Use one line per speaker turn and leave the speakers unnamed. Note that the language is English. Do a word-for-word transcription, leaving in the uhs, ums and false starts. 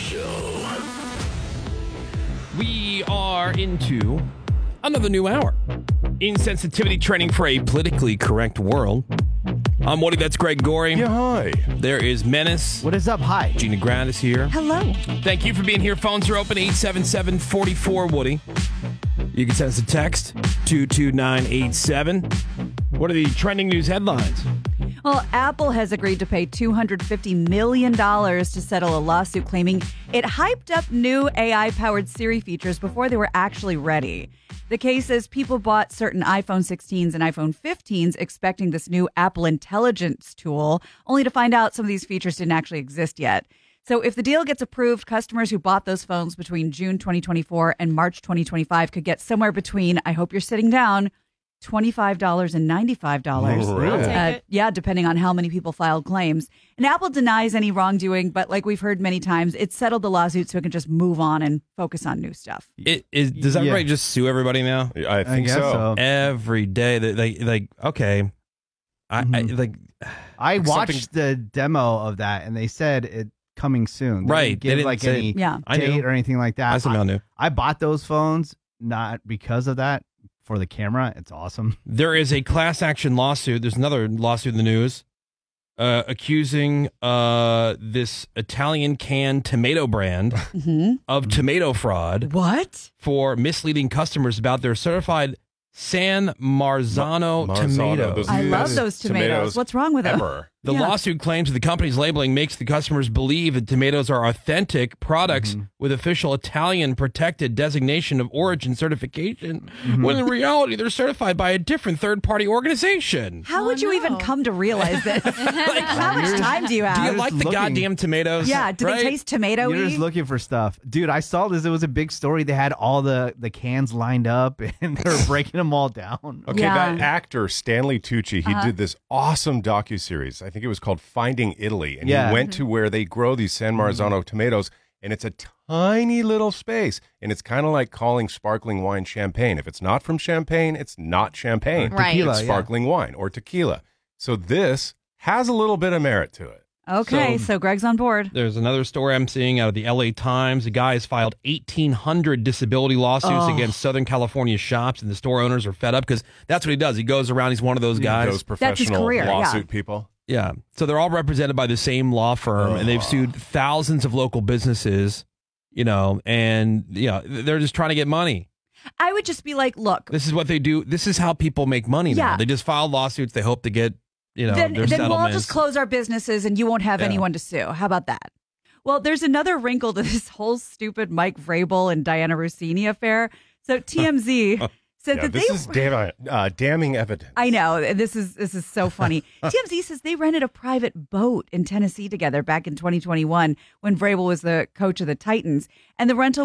Show.
We are into another new hour. Insensitivity training for a politically correct world. I'm Woody, that's Greg Gorey.
Yeah, hi.
There is Menace.
What is up? Hi.
Gina Grant is here.
Hello.
Thank you for being here. Phones are open, eight seven seven, four four, Woody. You can send us a text, two two nine eight seven. What are the trending news headlines?
Well, Apple has agreed to pay two hundred fifty million dollars to settle a lawsuit claiming it hyped up new A I-powered Siri features before they were actually ready. The case says people bought certain iPhone sixteens and iPhone fifteens expecting this new Apple Intelligence tool, only to find out some of these features didn't actually exist yet. So if the deal gets approved, customers who bought those phones between June twenty twenty-four and March twenty twenty-five could get somewhere between, I hope you're sitting down, twenty-five dollars and ninety-five dollars.
Oh, really?
Uh, yeah, depending on how many people filed claims. And Apple denies any wrongdoing, but like we've heard many times, it settled the lawsuit so it can just move on and focus on new stuff.
It is. Does everybody
Yeah.
just sue everybody now?
I think
guess
so.
so.
Every day, they, they like okay, I, I
Mhm.
like
I
Like
watched
something-
the demo of that, and they said it coming soon. They
Right.
didn't
They
give
didn't
like
say-
any
Yeah.
I
date
knew.
or anything like that.
I somehow knew.
I bought those phones not because of that. For the camera, it's awesome.
There is a class action lawsuit. There's another lawsuit in the news uh, accusing uh, this Italian canned tomato brand
Mm-hmm.
of tomato fraud
What?
for misleading customers about their certified San Marzano,
Marzano,
tomatoes.
those
I
Yes.
love those tomatoes.
Tomatoes
What's wrong with them?
Ever.
The
Yeah.
lawsuit claims that the company's labeling makes the customers believe that tomatoes are authentic products
Mm-hmm.
with official Italian protected designation of origin certification,
Mm-hmm.
when in reality they're certified by a different third-party organization.
How would
Oh,
you even
no.
come to realize this? How much
You're-
time do you
Do
have?
you
just
like the
looking-
goddamn tomatoes?
yeah, do
right?
they taste tomato-y?
You're just looking for stuff, dude. I saw this. It was a big story. They had all the the cans lined up, and they were breaking them all down.
Okay,
Yeah.
that actor, Stanley Tucci, he did this awesome docuseries. I think it was called Finding Italy. And
Yeah.
he went to where they grow these San Marzano tomatoes, and it's a tiny little space. And it's kind of like calling sparkling wine champagne. If it's not from Champagne, it's not champagne.
Right.
Tequila,
It's
yeah.
sparkling wine or tequila. So this has a little bit of merit to it.
Okay,
So-
so Greg's on board.
There's another story I'm seeing out of the L A Times. A guy has filed eighteen hundred disability lawsuits
Oh.
against Southern California shops, and the store owners are fed up because that's what he does. He goes around, he's one of those guys.
Those professional
career, yeah.
lawsuit people.
Yeah. So they're all represented by the same law firm, and they've sued thousands of local businesses, you know, and, you know, they're just trying to get money.
I would just be like, look,
This is what they do. This is how people make money now.
Yeah.
They just file lawsuits. They hope to get, you know,
then,
their
then we'll all
settlements.
just close our businesses and you won't have
Yeah.
anyone to sue. How about that? Well, there's another wrinkle to this whole stupid Mike Vrabel and Diana Rossini affair. So T M Z said
Yeah,
that
this
they
is damn, uh, damning evidence.
I know. This is this is so funny. T M Z says they rented a private boat in Tennessee together back in twenty twenty-one when Vrabel was the coach of the Titans. And the rental